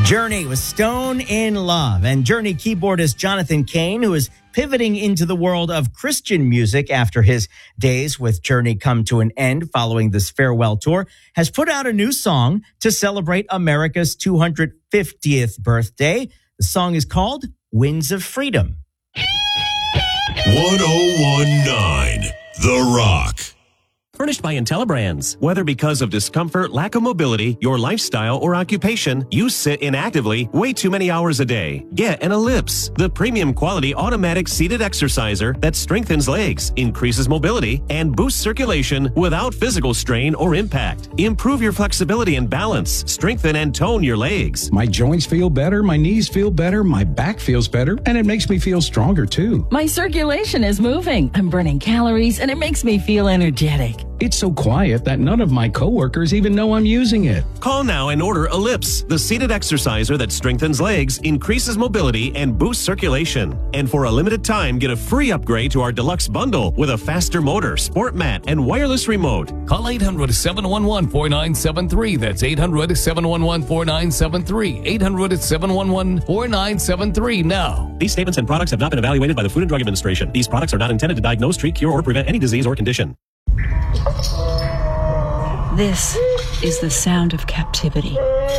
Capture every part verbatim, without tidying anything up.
Journey with Stone in Love. And Journey keyboardist Jonathan Cain, who is pivoting into the world of Christian music after his days with Journey come to an end following this farewell tour, has put out a new song to celebrate America's two hundred fiftieth birthday. The song is called Winds of Freedom. one oh one point nine The Rock. Furnished by IntelliBrands. Whether because of discomfort, lack of mobility, your lifestyle, or occupation, you sit inactively way too many hours a day. Get an Ellipse, the premium quality automatic seated exerciser that strengthens legs, increases mobility, and boosts circulation without physical strain or impact. Improve your flexibility and balance. Strengthen and tone your legs. My joints feel better, my knees feel better, my back feels better, and it makes me feel stronger too. My circulation is moving. I'm burning calories, and it makes me feel energetic. It's so quiet that none of my coworkers even know I'm using it. Call now and order Ellipse, the seated exerciser that strengthens legs, increases mobility, and boosts circulation. And for a limited time, get a free upgrade to our deluxe bundle with a faster motor, sport mat, and wireless remote. Call eight hundred, seven one one, four nine seven three. That's eight hundred, seven one one, four nine seven three. eight hundred, seven one one, four nine seven three now. These statements and products have not been evaluated by the Food and Drug Administration. These products are not intended to diagnose, treat, cure, or prevent any disease or condition. This is the sound of captivity.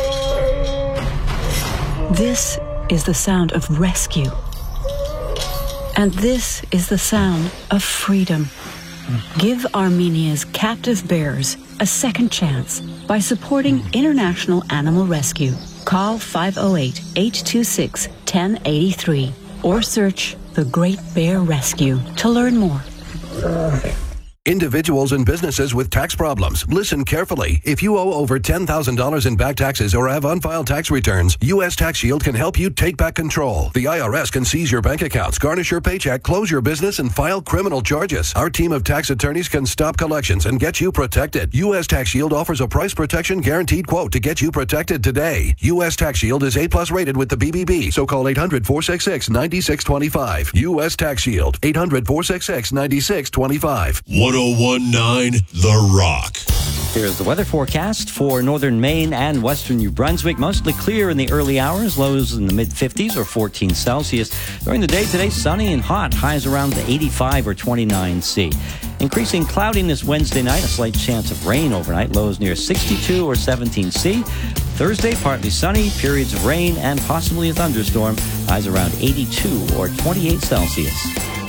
This is the sound of rescue. And this is the sound of freedom. Give Armenia's captive bears a second chance by supporting International Animal Rescue. Call five oh eight, eight two six, one oh eight three or search The Great Bear Rescue to learn more. Individuals and businesses with tax problems, listen carefully. If you owe over ten thousand dollars in back taxes or have unfiled tax returns, U S Tax Shield can help you take back control. The I R S can seize your bank accounts, garnish your paycheck, close your business, and file criminal charges. Our team of tax attorneys can stop collections and get you protected. U S Tax Shield offers a price protection guaranteed quote to get you protected today. U S Tax Shield is A plus rated with the B B B, so call eight hundred, four six six, nine six two five. U S Tax Shield, eight hundred, four six six, nine six two five. one oh one point nine The Rock. Here's the weather forecast for northern Maine and western New Brunswick. Mostly clear in the early hours, lows in the mid-fifties or fourteen Celsius. During the day today, sunny and hot, highs around the eighty-five or twenty-nine C. Increasing cloudiness Wednesday night, a slight chance of rain overnight, lows near sixty-two or seventeen C. Thursday, partly sunny, periods of rain and possibly a thunderstorm, highs around eighty-two or twenty-eight Celsius.